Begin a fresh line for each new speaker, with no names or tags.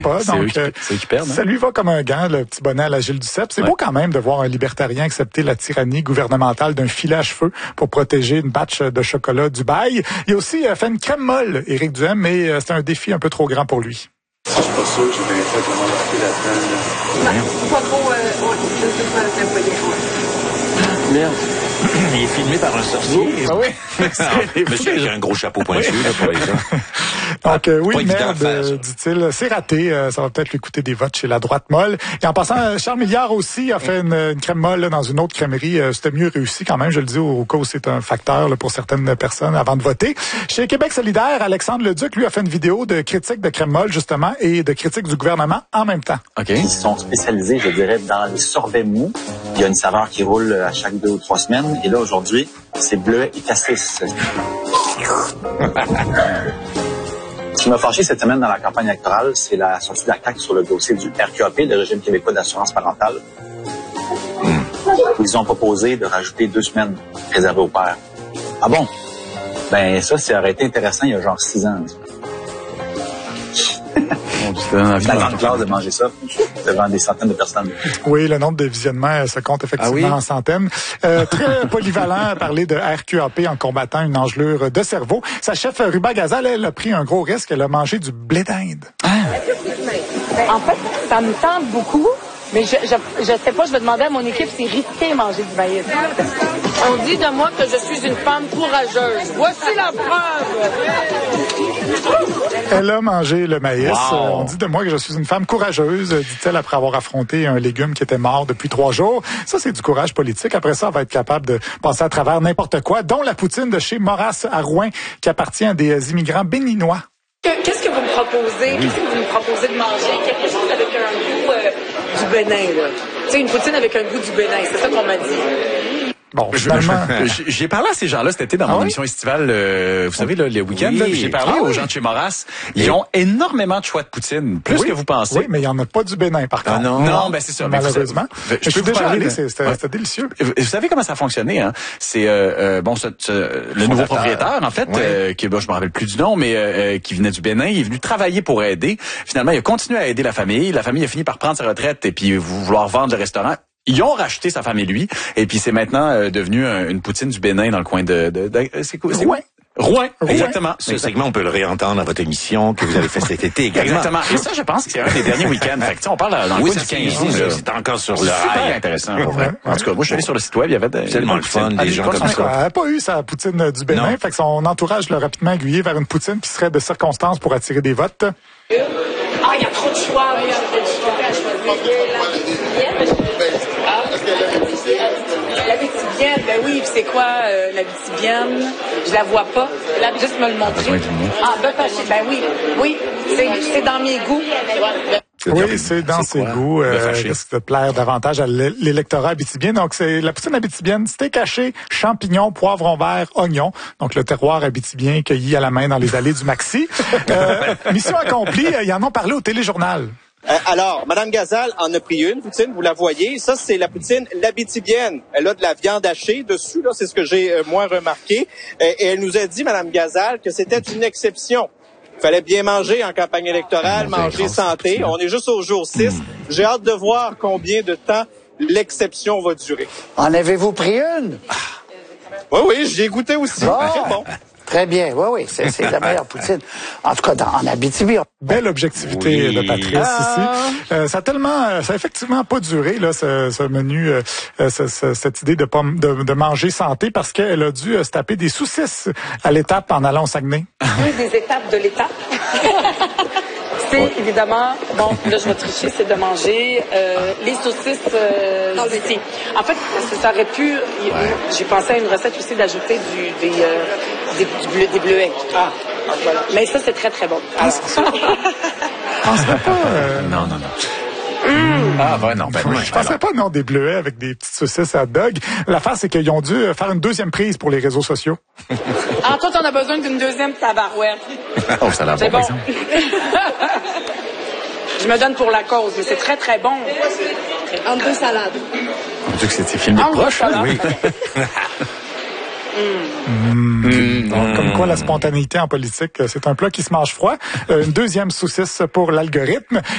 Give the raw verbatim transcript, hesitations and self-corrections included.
Pas,
c'est
donc,
eux qui,
euh,
c'est eux qui perdent. Hein?
Ça lui va comme un gant, le petit bonnet à la Gilles Duceppe. C'est ouais. beau quand même de voir un libertarien accepter la tyrannie gouvernementale d'un filet à cheveux pour protéger une batch de chocolat Dubaï. Il a aussi euh, fait une crème molle, Éric Duhem, mais euh, c'est un défi un peu trop grand pour lui.
Je suis pas sûr que j'ai bien fait de m'embarquer là-dedans. Là.
Non, pas trop, euh, ouais, je sais pas le employé.
Merde. Il est filmé par un sorcier.
Ah oui.
Monsieur avec un gros chapeau pointu, oui. Là, pour les gens.
Donc, euh, oui,
merde,
euh, dit-il, c'est raté. Euh, ça va peut-être lui coûter des votes chez la droite molle. Et en passant, Charles Milliard aussi a fait une, une crème molle là, dans une autre crèmerie. Euh, c'était mieux réussi quand même, je le dis, au cas où c'est un facteur là, pour certaines personnes avant de voter. Chez Québec solidaire, Alexandre Leduc, lui, a fait une vidéo de critique de crème molle, justement, et de critique du gouvernement en même temps.
Okay. Ils sont spécialisés, je dirais, dans les sorbets mous. Il y a une saveur qui roule à chaque deux ou trois semaines. Et là, aujourd'hui, c'est bleuet et cassis. Ce qui m'a fâché cette semaine dans la campagne électorale, c'est la sortie de la C A Q sur le dossier du R Q A P, le régime québécois d'assurance parentale. Mm. Ils ont proposé de rajouter deux semaines réservées aux pères. Ah bon? Ben ça, ça aurait été intéressant il y a genre six ans. La grande classe de manger ça devant des centaines de personnes.
Oui, le nombre de visionnements se compte effectivement ah oui? en centaines. Euh, très polyvalent à parler de R Q A P en combattant une engelure de cerveau. Sa chef Ruba Gazal, elle a pris un gros risque. Elle a mangé du blé d'Inde.
Ah. En fait, ça me tente beaucoup. Mais je, je, je sais pas, je vais demander à mon équipe, c'est risqué manger du maïs.
On dit de moi que je suis une femme courageuse. Voici la preuve.
Elle a mangé le maïs.
Wow.
On dit de moi que je suis une femme courageuse, dit-elle après avoir affronté un légume qui était mort depuis trois jours. Ça, c'est du courage politique. Après ça, on va être capable de passer à travers n'importe quoi, dont la poutine de chez Moras à Rouen, qui appartient à des immigrants béninois.
Qu'est-ce que vous me proposez? Qu'est-ce que vous me proposez de manger? Quelque chose avec un goût euh, du Bénin, là. Tu sais, une poutine avec un goût du Bénin, c'est ça qu'on m'a dit.
Bon, finalement...
J'ai parlé à ces gens-là cet été dans ah mon oui? émission estivale, euh, vous savez, là, les week-ends. Oui. J'ai parlé ah aux oui? gens de chez Moras. Ils oui. ont énormément de choix de poutine, plus oui. que vous pensez.
Oui, mais il n'y en a pas du Bénin, par contre.
Ah non, non ben c'est ça.
Malheureusement.
Mais
je, je suis déjà allé, c'était ouais. délicieux.
Vous savez comment ça a fonctionné, hein? C'est, euh, euh, bon, ce, ce, le nouveau propriétaire, en fait, ouais. euh, qui, bon, je me rappelle plus du nom, mais euh, qui venait du Bénin, il est venu travailler pour aider. Finalement, il a continué à aider la famille. La famille a fini par prendre sa retraite et puis vouloir vendre le restaurant. Ils ont racheté sa femme et lui, et puis c'est maintenant euh, devenu un, une poutine du Bénin dans le coin de... de, de c'est quoi? C'est
Rouen.
Rouen, exactement.
Ce segment, on peut le réentendre dans votre émission que vous avez fait cet été également.
Exactement. Et ça, je pense que c'est un des derniers week-ends. Fait que, on parle dans le
oui,
coin du quinze.
C'est encore sur le
rail. Intéressant. Pour vrai. En tout cas, moi, je suis allé sur le site web, il y avait des...
tellement le fun, des gens comme ça.
Elle n'a pas eu sa poutine du Bénin, non. Fait que son entourage l'a rapidement aiguillé vers une poutine qui serait de circonstance pour attirer des votes.
Ah, il y a trop de choix. Il y a trop de choix. La Bitibienne, ben oui, c'est quoi euh, la Bitibienne? Je la vois pas. Là, juste me le montrer. Ah, bœuf haché, ben oui, oui, c'est dans mes goûts.
Oui, c'est dans ses goûts. Euh, Qu'est-ce qui te plaire davantage à l'électorat abitibien? Donc, c'est la poutine abitibienne, steak haché, champignons, poivrons verts, oignons. Donc, le terroir abitibien cueilli à la main dans les allées du Maxi. Euh, mission accomplie, ils en ont parlé au téléjournal.
Euh, alors, Madame Gazal en a pris une poutine, vous la voyez. Ça, c'est la poutine l'abitibienne. Elle a de la viande hachée dessus, là, c'est ce que j'ai euh, moins remarqué. Euh, et elle nous a dit, Madame Gazal, que c'était une exception. Il fallait bien manger en campagne électorale, ah, manger santé. On est juste au jour six. Mm. J'ai hâte de voir combien de temps l'exception va durer.
En avez-vous pris une?
Oui, oui, j'ai goûté aussi.
Bon. Très bon. Très bien, oui, oui, c'est la meilleure poutine. En tout cas, dans, en Abitibi.
Belle objectivité oui. de Patrice ah. ici. Euh, ça a tellement, ça a effectivement pas duré là, ce, ce menu, euh, ce, ce, cette idée de, pomme, de, de manger santé, parce qu'elle a dû euh, se taper des saucisses à l'étape en allant au Saguenay.
Oui, des étapes de l'étape. C'est ouais. évidemment, bon, là je vais tricher, c'est de manger euh, les saucisses euh, ici. En fait, ça aurait pu, ouais. j'ai pensé à une recette aussi d'ajouter du, des, euh, des, du bleu, des bleuets. Ah, voilà. Mais ça, c'est très, très bon. Alors.
Ah, c'est pas... Euh...
Non, non, non.
Mmh.
Ah, ben non, ben
oui, je pensais pas, non, des bleuets avec des petites saucisses à dog. L'affaire, c'est qu'ils ont dû faire une deuxième prise pour les réseaux sociaux.
Ah, toi, t'en as besoin d'une deuxième tabarouette.
Oh, ça a l'air
c'est
bon,
bon. Je me donne pour la cause, mais c'est très, très bon.
En deux salades.
On dit que c'était filmé
en
proche, hein, oui.
Mmh. Mmh. Donc, comme quoi, la spontanéité en politique, c'est un plat qui se mange froid. Euh, une deuxième saucisse pour l'algorithme.